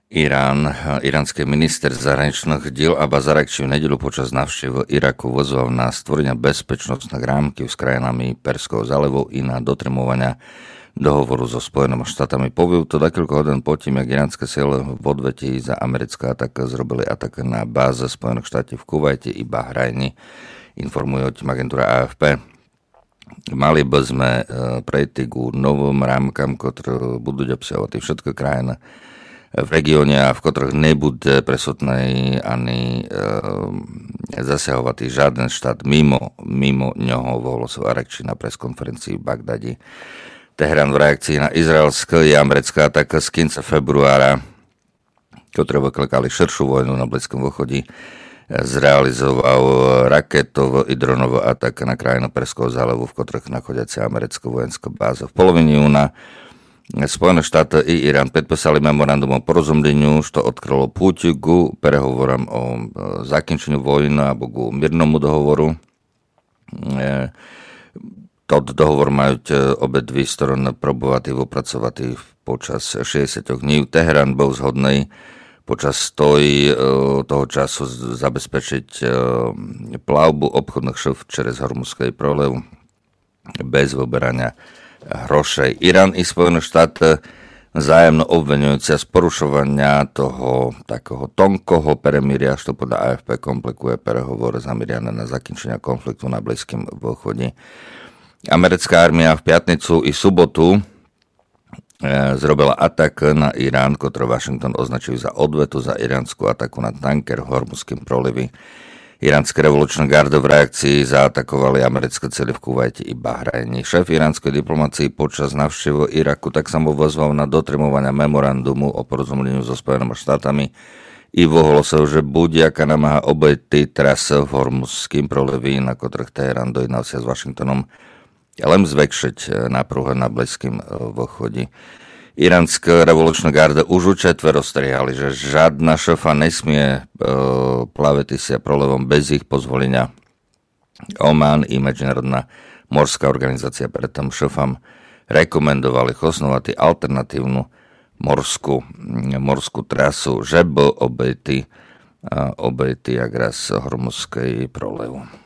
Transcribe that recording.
Iránsky minister zahraničných diel Abbas Araghči v nedeľu počas návštevy Iraku vyzval na stvorenie bezpečnostných rámky s krajinami Perského zálivu i na dotrimovania dohovoru so Spojenými štátami. Povil to niekoľko hodín potom, jak iránske sily v odvetí za americké atak zrobili atak na báze Spojených štátov v Kuvajte i Bahrajni, informuje o tým agentúra AFP. Mali by sme prejти k novým rámkam, ktoré budú obsahovať všetky krajiny v regióne a v ktorých nebude presutný ani zasahovať žiaden štát mimo ňoho, ohlásil Araghči na preskonferencii v Bagdadi. Teherán v reakcii na izraelské a americké ataky z konca februára, ktoré vyklakali širšiu vojnu na Blízkom východe, zrealizoval raketový i dronový atak na krajinu Perského zálivu, v ktorých nachádzajúca americká vojenská báza. V polovině júna Spojené štáty i Irán podpísali memorandum o porozumeniu, čo odkrylo púť ku prehovorom o zakončení vojny alebo ku miernomu dohovoru. Tento dohovor majú obe dve strany probovať i vypracovať počas 60 dní. Teherán bol zhodný počas toho času zabezpečiť plavbu obchodných šíp cez Hormuzský průliv bez vyberania hrošej. Irán i Spojené štáty vzájemno obviňujúce z porušovania toho takého tonkoho peremíria, čo podľa AFP komplikuje prehovor zameriané na zakončenie konfliktu na Blízkom východe. Americká armia v piatnicu i sobotu zrobila atak na Irán, ktorý Washington označil za odvetu za iránsku ataku na tanker v Hormuzském průlivi. Iránske revolučné gardy v reakcii zaatakovali americké cely v Kuvajte i Bahrajni. Šéf iránskej diplomácie počas návštevy Iraku tak samo vyzval na dotrimovania memorandumu o porozumeniu so Spojenými štátami i ohlásil, že bude aká namáha obejty trasy v Hormuzském průlivi, na ktorých Teherán dojednal sa s Washingtonom, len zväčšiť nápruhu na Blízkom východe. Iránske revolučné gardy už četvero strihali, že žiadna šéfa nesmie plaviť sa průlivom bez ich pozvolenia. Oman i Medzinárodná morská organizácia preto šéfam rekomendovali osnovať alternatívnu morskú trasu, že by obejty agras Hormuzskej průlivu.